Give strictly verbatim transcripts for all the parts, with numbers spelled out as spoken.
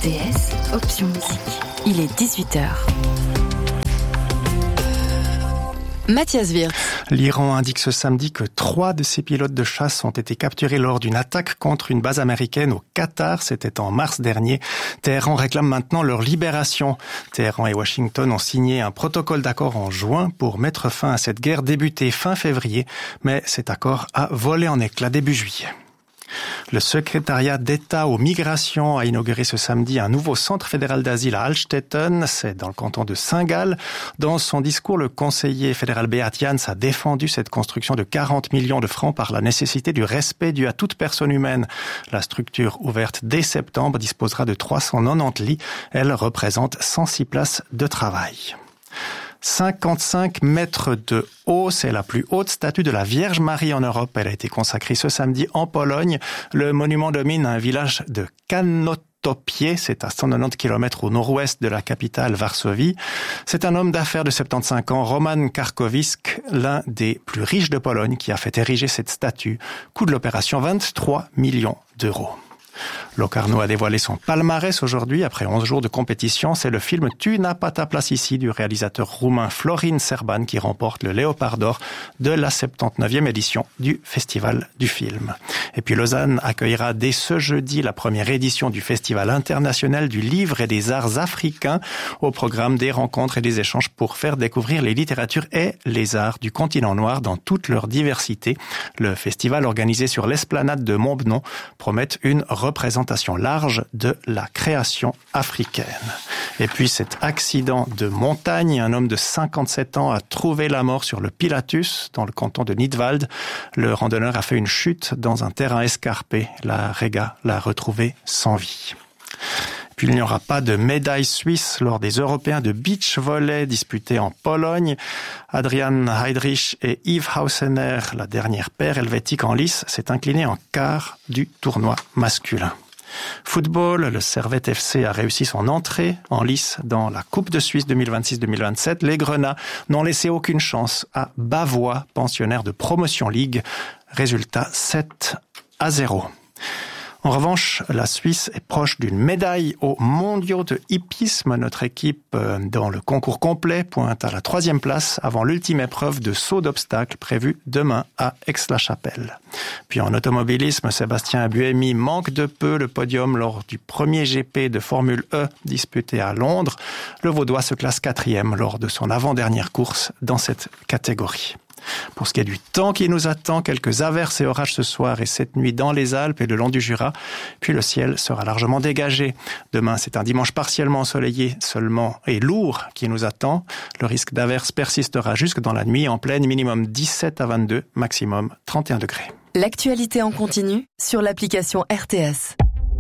T S, option musique. Il est dix-huit heures. Mathias Wirtz. L'Iran indique ce samedi que trois de ses pilotes de chasse ont été capturés lors d'une attaque contre une base américaine au Qatar. C'était en mars dernier. Téhéran réclame maintenant leur libération. Téhéran et Washington ont signé un protocole d'accord en juin pour mettre fin à cette guerre débutée fin février. Mais cet accord a volé en éclats début juillet. Le secrétariat d'État aux migrations a inauguré ce samedi un nouveau centre fédéral d'asile à Altstetten, c'est dans le canton de Saint-Gall. Dans son discours, le conseiller fédéral Beat Jans a défendu cette construction de quarante millions de francs par la nécessité du respect dû à toute personne humaine. La structure, ouverte dès septembre, disposera de trois cent quatre-vingt-dix lits. Elle représente cent six places de travail. cinquante-cinq mètres de haut, c'est la plus haute statue de la Vierge Marie en Europe. Elle a été consacrée ce samedi en Pologne. Le monument domine un village de Kanotopie, c'est à cent quatre-vingt-dix kilomètres au nord-ouest de la capitale Varsovie. C'est un homme d'affaires de soixante-quinze ans, Roman Karkowisk, l'un des plus riches de Pologne, qui a fait ériger cette statue. Coût de l'opération vingt-trois millions d'euros. Locarno a dévoilé son palmarès aujourd'hui. Après onze jours de compétition, c'est le film Tu n'as pas ta place ici du réalisateur roumain Florin Serban qui remporte le Léopard d'or de la soixante-dix-neuvième édition du Festival du film. Et puis Lausanne accueillera dès ce jeudi la première édition du Festival international du livre et des arts africains. Au programme des rencontres et des échanges pour faire découvrir les littératures et les arts du continent noir dans toute leur diversité. Le festival organisé sur l'esplanade de Montbenon promet une représentation large de la création africaine. Et puis cet accident de montagne, un homme de cinquante-sept ans a trouvé la mort sur le Pilatus dans le canton de Nidwald. Le randonneur a fait une chute dans un terrain escarpé. La Rega l'a retrouvé sans vie. Puis il n'y aura pas de médaille suisse lors des Européens de beach volley disputés en Pologne. Adrian Heydrich et Yves Hausener, la dernière paire helvétique en lice, s'est inclinée en quart du tournoi masculin. Football, le Servette F C a réussi son entrée en lice dans la Coupe de Suisse deux mille vingt-six deux mille vingt-sept. Les Grenats n'ont laissé aucune chance à Bavois, pensionnaire de Promotion League. Résultat sept à zéro. En revanche, la Suisse est proche d'une médaille aux mondiaux de hippisme. Notre équipe, dans le concours complet, pointe à la troisième place avant l'ultime épreuve de saut d'obstacles prévue demain à Aix-la-Chapelle. Puis en automobilisme, Sébastien Buemi manque de peu le podium lors du premier G P de Formule E disputé à Londres. Le Vaudois se classe quatrième lors de son avant-dernière course dans cette catégorie. Pour ce qui est du temps qui nous attend, quelques averses et orages ce soir et cette nuit dans les Alpes et le long du Jura. Puis le ciel sera largement dégagé. Demain, c'est un dimanche partiellement ensoleillé seulement et lourd qui nous attend. Le risque d'averses persistera jusque dans la nuit en pleine, minimum dix-sept à vingt-deux, maximum trente et un degrés. L'actualité en continu sur l'application R T S.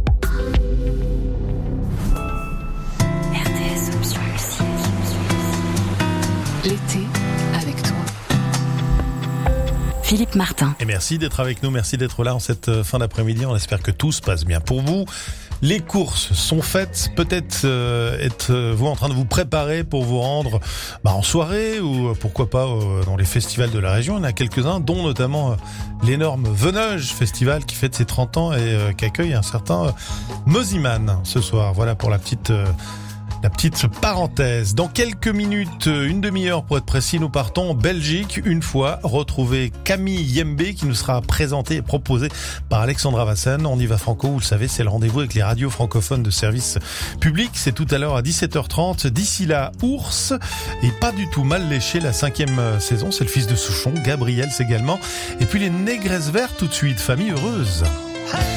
R T S option musique. L'été avec toi. Philippe Martin. Et merci d'être avec nous, merci d'être là en cette fin d'après-midi. On espère que tout se passe bien pour vous. Les courses sont faites. Peut-être euh, êtes-vous en train de vous préparer pour vous rendre bah, en soirée ou pourquoi pas euh, dans les festivals de la région. Il y en a quelques-uns, dont notamment euh, l'énorme Veneuge Festival qui fête ses trente ans et euh, qui accueille un certain euh, Moziman ce soir. Voilà pour la petite... Euh, La petite parenthèse. Dans quelques minutes, une demi-heure pour être précis, nous partons en Belgique. Une fois retrouvé Camille Yembe qui nous sera présenté et proposé par Alexandra Vassen. On y va franco, vous le savez, c'est le rendez-vous avec les radios francophones de service public. C'est tout à l'heure à dix-sept heures trente. D'ici là, Ours et pas du tout mal léché, la cinquième saison. C'est le fils de Souchon, Gabriel également. Et puis les Négresses Vertes tout de suite, famille heureuse.